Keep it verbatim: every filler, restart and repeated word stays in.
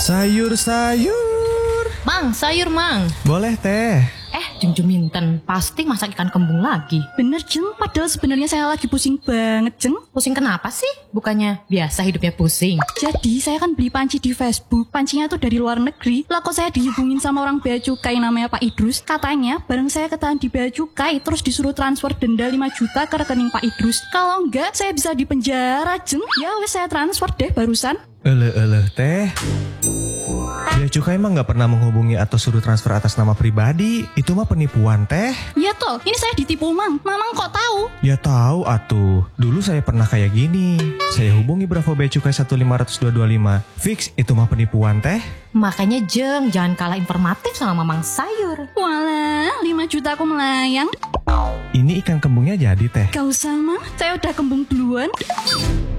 Sayur-sayur. Mang, sayur mang. Boleh teh. Eh, Jeng Juminten, pasti masak ikan kembung lagi. Bener Jeng, padahal sebenarnya saya lagi pusing banget Jeng. Pusing kenapa sih? Bukannya biasa hidupnya pusing. Jadi saya kan beli panci di Facebook. Pancinya tuh dari luar negeri. Lah kok saya dihubungin sama orang bea cukai namanya Pak Idrus. Katanya barang saya ketahuan di bea cukai terus disuruh transfer denda lima juta ke rekening Pak Idrus. Kalau enggak saya bisa dipenjara Jeng. Ya wes saya transfer deh barusan. Eleh-eleh teh. Bea cukai emang gak pernah menghubungi atau suruh transfer atas nama pribadi. Itu mah penipuan teh. Ya toh, ini saya ditipu Mang. Mamang kok tahu? Ya tahu atuh. Dulu saya pernah kayak gini. Saya hubungi Bravo Bea Cukai satu lima dua dua lima. Fix itu mah penipuan teh. Makanya Jeng, jangan kalah informatif sama Mamang Sayur. Walah, lima juta aku melayang. Ini ikan kembungnya jadi teh. Gak usah Mang, saya udah kembung duluan.